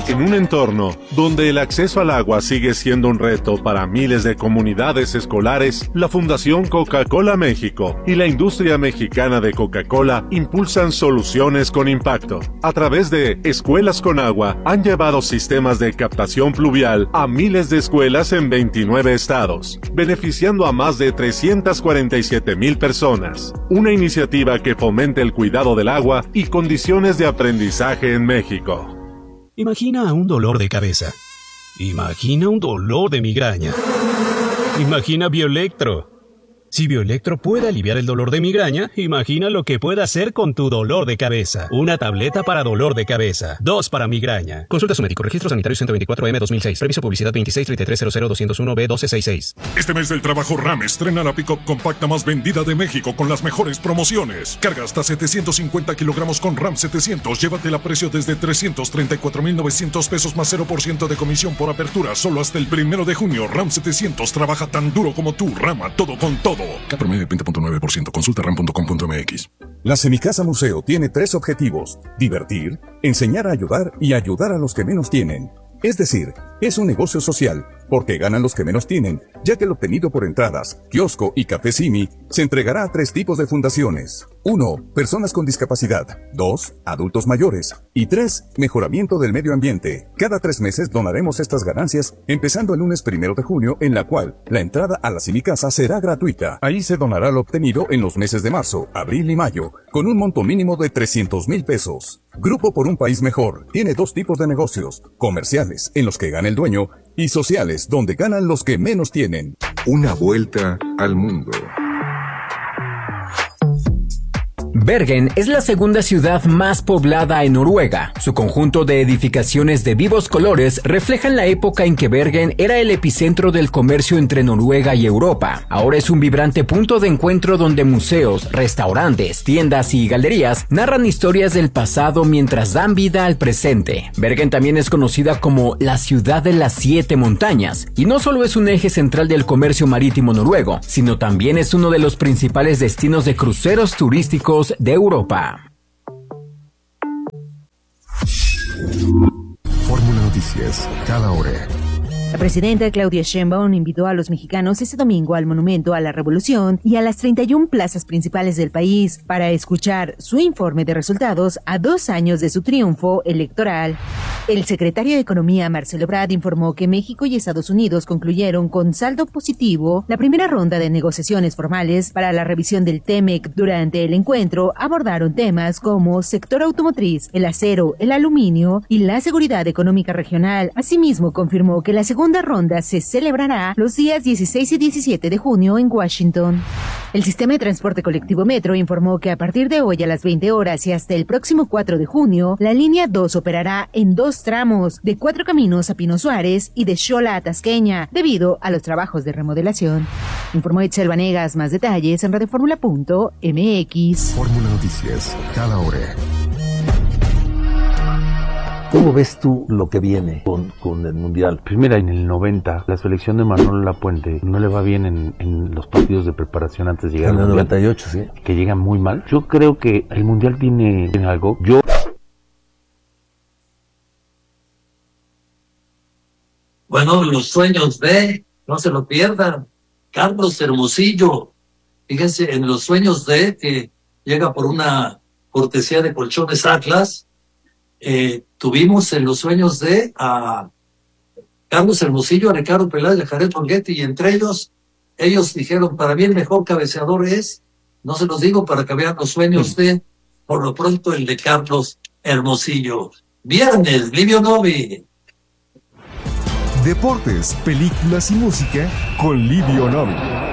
En un entorno donde el acceso al agua sigue siendo un reto para miles de comunidades escolares, la Fundación Coca-Cola México y la industria mexicana de Coca-Cola impulsan soluciones con impacto. A través de Escuelas con Agua, han llevado sistemas de captación pluvial a miles de escuelas en 29 estados, beneficiando a más de 347,000 personas. Una iniciativa que fomente el cuidado del agua y condiciones de aprendizaje en México. Imagina un dolor de cabeza. Imagina un dolor de migraña. Imagina Bioelectro. Si Bioelectro puede aliviar el dolor de migraña, imagina lo que puede hacer con tu dolor de cabeza. Una tableta para dolor de cabeza. 2 para migraña. Consulta a su médico. Registro sanitario 124M 2006. Previso publicidad 2633000201B1266. Este mes del trabajo RAM estrena la pick-up compacta más vendida de México con las mejores promociones. Carga hasta 750 kilogramos con RAM 700. Llévatela a precio desde 334,900 pesos más 0% de comisión por apertura. Solo hasta el 1 de junio. RAM 700 trabaja tan duro como tú. Rama todo con todo. K promedio 20.9%. Consulta ram.com.mx. La Semicasa Museo tiene 3 objetivos: divertir, enseñar a ayudar y ayudar a los que menos tienen. Es decir, es un negocio social, porque ganan los que menos tienen, ya que lo obtenido por entradas, kiosco y café Simi se entregará a 3 tipos de fundaciones. 1. Personas con discapacidad. 2. Adultos mayores. Y 3. Mejoramiento del medio ambiente. Cada 3 meses donaremos estas ganancias, empezando el lunes 1 de junio, en la cual la entrada a la Semicasa será gratuita. Ahí se donará lo obtenido en los meses de marzo, abril y mayo, con un monto mínimo de 300,000 pesos. Grupo por un País Mejor tiene 2 tipos de negocios: comerciales, en los que gana el dueño, y sociales, donde ganan los que menos tienen. Una vuelta al mundo. Bergen es la segunda ciudad más poblada en Noruega. Su conjunto de edificaciones de vivos colores reflejan la época en que Bergen era el epicentro del comercio entre Noruega y Europa. Ahora es un vibrante punto de encuentro donde museos, restaurantes, tiendas y galerías narran historias del pasado mientras dan vida al presente. Bergen también es conocida como la ciudad de las 7 montañas, y no solo es un eje central del comercio marítimo noruego, sino también es uno de los principales destinos de cruceros turísticos de Europa. Fórmula Noticias, cada hora. La presidenta Claudia Sheinbaum invitó a los mexicanos este domingo al Monumento a la Revolución y a las 31 plazas principales del país para escuchar su informe de resultados a 2 años de su triunfo electoral. El secretario de Economía, Marcelo Ebrard, informó que México y Estados Unidos concluyeron con saldo positivo la primera ronda de negociaciones formales para la revisión del TEMEC. Durante el encuentro abordaron temas como sector automotriz, el acero, el aluminio y la seguridad económica regional. Asimismo, confirmó que la segunda ronda se celebrará los días 16 y 17 de junio en Washington. El sistema de transporte colectivo Metro informó que a partir de hoy a las 20 horas y hasta el próximo 4 de junio, la línea 2 operará en 2 tramos, de 4 Caminos a Pino Suárez y de Xola a Tasqueña, debido a los trabajos de remodelación. Informó Itzel Vanegas. Más detalles en radioformula.mx. Fórmula Noticias, cada hora. ¿Cómo ves tú lo que viene con el Mundial? Primera, en el 90, la selección de Manuel Lapuente no le va bien en los partidos de preparación antes de llegar al Mundial. En el 98, sí. Que llega muy mal. Yo creo que el Mundial tiene algo. Bueno, los sueños no se lo pierdan. Carlos Hermosillo, fíjense, en los sueños que llega por una cortesía de Colchones Atlas. Tuvimos en los sueños a Carlos Hermosillo, a Ricardo Peláez, a Jared Borghetti, y entre ellos dijeron: para mí el mejor cabeceador no se los digo para que vean los sueños por lo pronto el de Carlos Hermosillo. Viernes, Livio Novi. Deportes, películas y música con Livio Novi.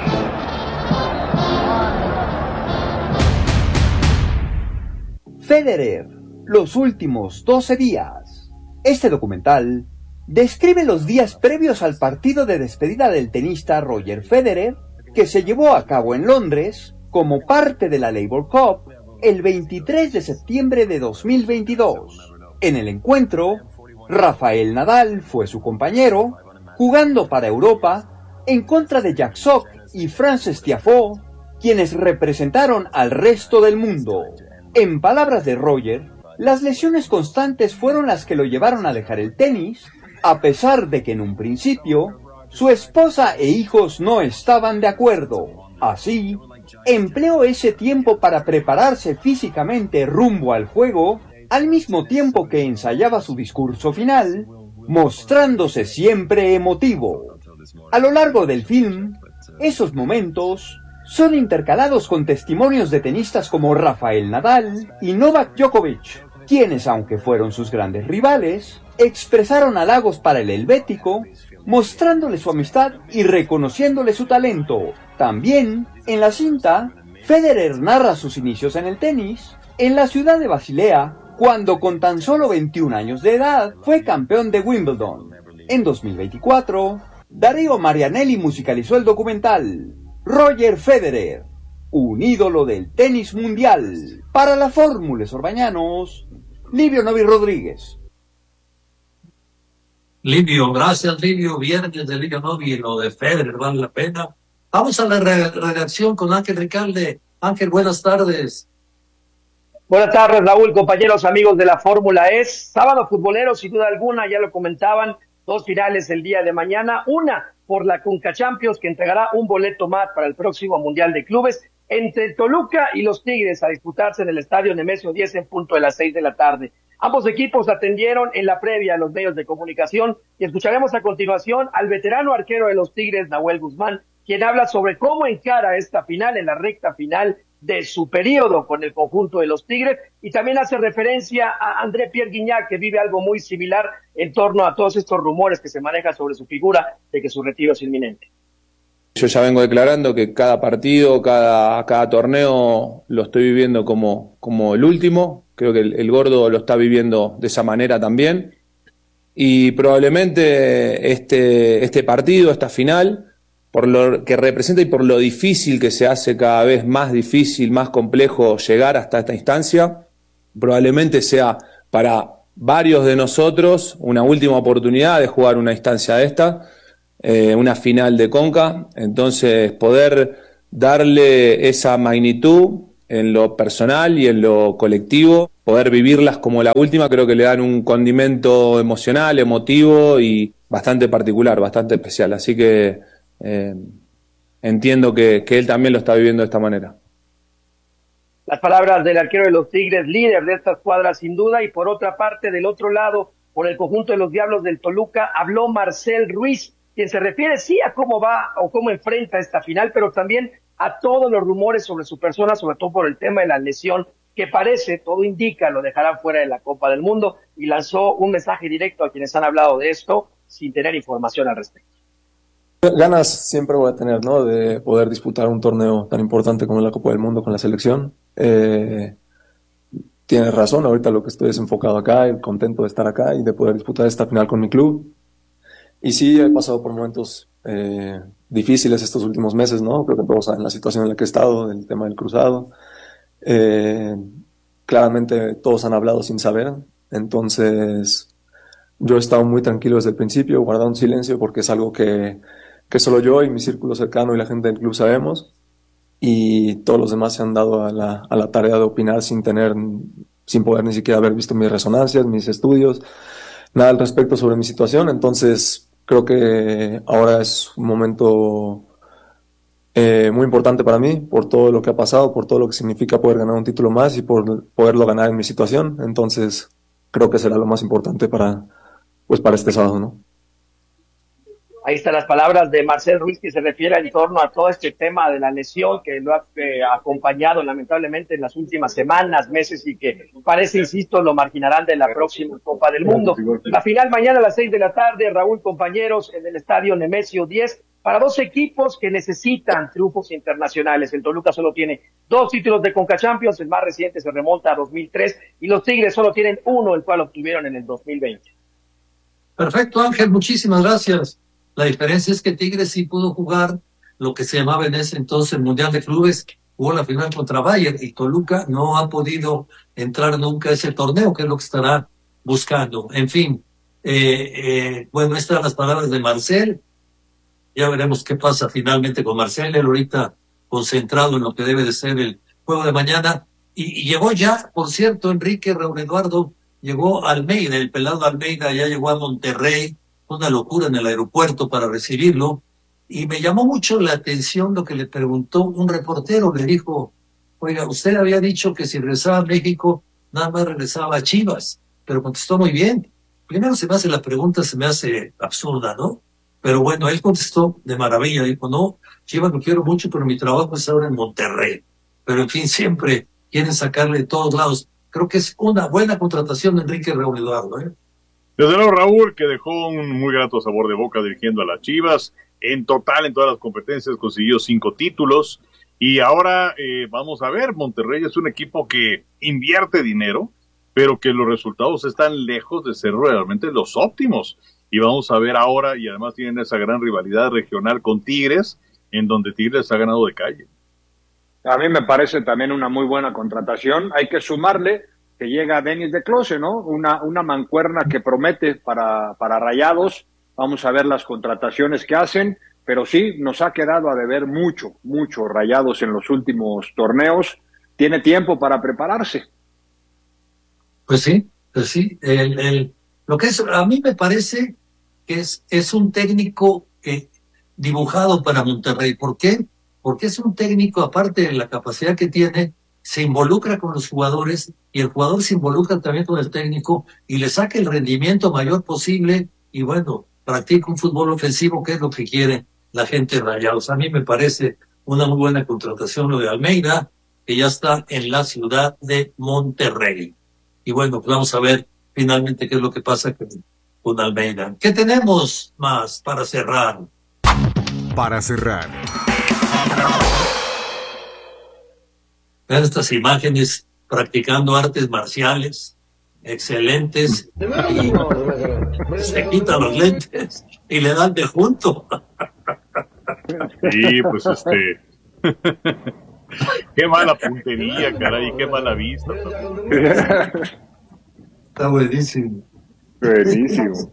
Federer, los últimos 12 días. Este documental describe los días previos al partido de despedida del tenista Roger Federer, que se llevó a cabo en Londres como parte de la Labour Cup el 23 de septiembre de 2022. En el encuentro, Rafael Nadal fue su compañero, jugando para Europa en contra de Jack Sock y Frances Tiafoe, quienes representaron al resto del mundo. En palabras de Roger, Las lesiones constantes fueron las que lo llevaron a dejar el tenis, a pesar de que en un principio su esposa e hijos no estaban de acuerdo. Así, empleó ese tiempo para prepararse físicamente rumbo al juego, al mismo tiempo que ensayaba su discurso final, mostrándose siempre emotivo. A lo largo del film, esos momentos son intercalados con testimonios de tenistas como Rafael Nadal y Novak Djokovic, quienes, aunque fueron sus grandes rivales, expresaron halagos para el helvético, mostrándole su amistad y reconociéndole su talento. También, en la cinta, Federer narra sus inicios en el tenis, en la ciudad de Basilea, cuando con tan solo 21 años de edad fue campeón de Wimbledon. En 2024, Darío Marianelli musicalizó el documental Roger Federer, un ídolo del tenis mundial. Para la Fórmula Orbañanos, Livio Novi Rodríguez. Livio, gracias Livio. Viernes de Livio Novi, lo de Federer vale la pena. Vamos a la redacción con Ángel Ricalde. Ángel, buenas tardes. Buenas tardes, Raúl, compañeros, amigos de la Fórmula E. Sábado futbolero, sin duda alguna, ya lo comentaban, 2 finales el día de mañana, una por la Conca Champions, que entregará un boleto más para el próximo Mundial de Clubes, entre Toluca y los Tigres, a disputarse en el Estadio Nemesio 10 en punto de las 6 de la tarde. Ambos equipos atendieron en la previa a los medios de comunicación y escucharemos a continuación al veterano arquero de los Tigres, Nahuel Guzmán, quien habla sobre cómo encara esta final en la recta final de su periodo con el conjunto de los Tigres, y también hace referencia a André Pierre Guignac, que vive algo muy similar en torno a todos estos rumores que se manejan sobre su figura de que su retiro es inminente. Yo ya vengo declarando que cada partido, cada torneo lo estoy viviendo como el último. Creo que el gordo lo está viviendo de esa manera también, y probablemente este partido, esta final, por lo que representa y por lo difícil que se hace cada vez más difícil, más complejo llegar hasta esta instancia, probablemente sea para varios de nosotros una última oportunidad de jugar una instancia de esta, una final de Conca. Entonces, poder darle esa magnitud en lo personal y en lo colectivo, poder vivirlas como la última, creo que le dan un condimento emocional, emotivo y bastante particular, bastante especial. Así que entiendo que él también lo está viviendo de esta manera. Las palabras del arquero de los Tigres, líder de esta escuadra sin duda, y por otra parte, del otro lado, por el conjunto de los Diablos del Toluca, habló Marcel Ruiz, quien se refiere sí a cómo va o cómo enfrenta esta final, pero también a todos los rumores sobre su persona, sobre todo por el tema de la lesión, que parece, todo indica, lo dejará fuera de la Copa del Mundo, y lanzó un mensaje directo a quienes han hablado de esto sin tener información al respecto. Ganas siempre voy a tener, ¿no?, de poder disputar un torneo tan importante como la Copa del Mundo con la selección. Tienes razón, ahorita lo que estoy es enfocado acá, y contento de estar acá y de poder disputar esta final con mi club. Y sí, he pasado por momentos difíciles estos últimos meses, ¿no? Creo que todos saben la situación en la que he estado, el tema del cruzado. Claramente todos han hablado sin saber, entonces yo he estado muy tranquilo desde el principio, guardando silencio, porque es algo que solo yo y mi círculo cercano y la gente del club sabemos, y todos los demás se han dado a la tarea de opinar sin poder ni siquiera haber visto mis resonancias, mis estudios, nada al respecto sobre mi situación. Entonces creo que ahora es un momento muy importante para mí, por todo lo que ha pasado, por todo lo que significa poder ganar un título más y por poderlo ganar en mi situación. Entonces creo que será lo más importante para este sábado, ¿no? Ahí están las palabras de Marcel Ruiz, que se refiere en torno a todo este tema de la lesión que lo ha acompañado lamentablemente en las últimas semanas, meses, y que parece, insisto, lo marginarán de la próxima Copa del Mundo. La final mañana a las 6 de la tarde, Raúl, compañeros, en el Estadio Nemesio 10, para 2 equipos que necesitan triunfos internacionales. El Toluca solo tiene 2 títulos de Conca Champions, el más reciente se remonta a 2003, y los Tigres solo tienen 1, el cual obtuvieron en el 2020. Perfecto, Ángel, muchísimas gracias. La diferencia es que Tigres sí pudo jugar lo que se llamaba en ese entonces el Mundial de Clubes, jugó la final contra Bayern, y Toluca no ha podido entrar nunca a ese torneo, que es lo que estará buscando. En fin, bueno, estas son las palabras de Marcel. Ya veremos qué pasa finalmente con Marcel. Él ahorita concentrado en lo que debe de ser el juego de mañana. Y llegó ya, por cierto, Enrique, Raúl Eduardo, llegó Almeida, el pelado Almeida ya llegó a Monterrey, una locura en el aeropuerto para recibirlo, y me llamó mucho la atención lo que le preguntó un reportero, le dijo, oiga, usted había dicho que si regresaba a México, nada más regresaba a Chivas, pero contestó muy bien. Primero se me hace la pregunta, se me hace absurda, ¿no? Pero bueno, él contestó de maravilla, dijo, no, Chivas lo quiero mucho, pero mi trabajo es ahora en Monterrey. Pero en fin, siempre quieren sacarle de todos lados. Creo que es una buena contratación de Enrique Raúl Eduardo, ¿eh? Desde luego, Raúl, que dejó un muy grato sabor de boca dirigiendo a las Chivas. En total, en todas las competencias, consiguió 5 títulos. Y ahora vamos a ver, Monterrey es un equipo que invierte dinero, pero que los resultados están lejos de ser realmente los óptimos. Y vamos a ver ahora, y además tienen esa gran rivalidad regional con Tigres, en donde Tigres ha ganado de calle. A mí me parece también una muy buena contratación. Hay que sumarle que llega Denis de Close, ¿no? Una mancuerna que promete para Rayados. Vamos a ver las contrataciones que hacen, pero sí, nos ha quedado a deber mucho Rayados en los últimos torneos. Tiene tiempo para prepararse. Pues sí. Lo que es, a mí me parece que es un técnico dibujado para Monterrey. ¿Por qué? Porque es un técnico, aparte de la capacidad que tiene, se involucra con los jugadores y el jugador se involucra también con el técnico y le saca el rendimiento mayor posible y bueno, practica un fútbol ofensivo, que es lo que quiere la gente de Rayados. A mí me parece una muy buena contratación lo de Almeida, que ya está en la ciudad de Monterrey. Y bueno, pues vamos a ver finalmente qué es lo que pasa con Almeida. ¿Qué tenemos más para cerrar? Para cerrar. Vean estas imágenes practicando artes marciales, excelentes, y se quitan los lentes y le dan de junto. Sí, pues qué mala puntería, caray, qué mala vista. Está buenísimo. Buenísimo.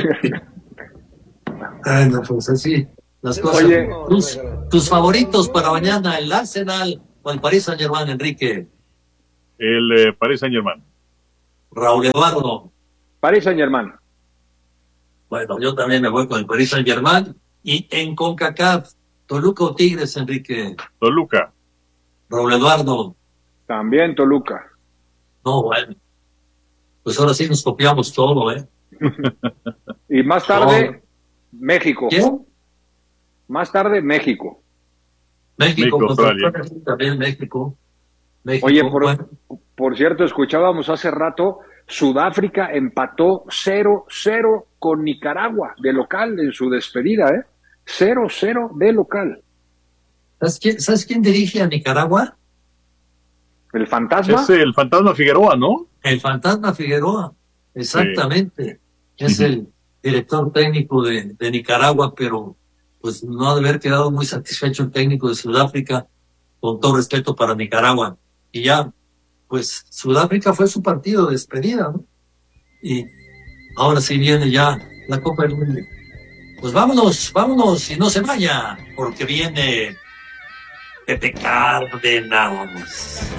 Ay, no, pues así, las cosas. Oye, tus favoritos para mañana, el Arsenal o el Paris Saint-Germain, Enrique. El Paris Saint-Germain. Raúl Eduardo. Paris Saint-Germain. Bueno, yo también me voy con el Paris Saint-Germain. Y en CONCACAF, Toluca o Tigres, Enrique. Toluca. Raúl Eduardo. También Toluca. No, bueno. Pues ahora sí nos copiamos todo, ¿eh? Y más tarde, México. ¿Quién? Más tarde, México. México, Australia. También México. Oye, bueno. por cierto, escuchábamos hace rato, Sudáfrica empató 0-0 con Nicaragua, de local, en su despedida, 0-0 de local. ¿Sabes quién dirige a Nicaragua? ¿El Fantasma? Es el Fantasma Figueroa, ¿no? El Fantasma Figueroa, exactamente. Sí. Es el director técnico de Nicaragua, pero pues no ha de haber quedado muy satisfecho el técnico de Sudáfrica, con todo respeto para Nicaragua. Y ya, pues Sudáfrica fue su partido de despedida, ¿no? Y ahora sí viene ya la Copa del Mundo. Pues vámonos y no se vaya, porque viene Pepe Cárdenas.